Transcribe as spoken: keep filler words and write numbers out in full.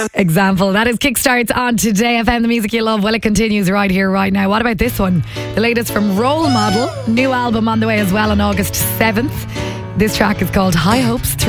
Example. That is Kickstarts on Today F M, the music you love. Well, it continues right here, right now. What about this one? The latest from Role Model. New album on the way as well on August seventh. This track is called High Hopes.